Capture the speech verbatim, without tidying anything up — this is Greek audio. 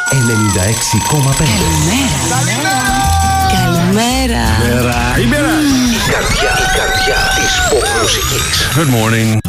ενενήντα έξι κόμμα πέντε. Καλημέρα. Καλημέρα. Καλημέρα. Η καρδιά, η καρδιά της pop μουσικής. Good morning.